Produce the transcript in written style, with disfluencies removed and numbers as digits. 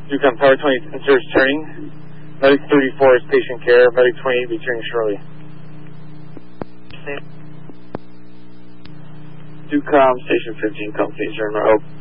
Ducom Tower 20 sensors turning. Medic 34 is patient care. Medic 28 be turning shortly. Ducom Station 15, come please turn. I hope.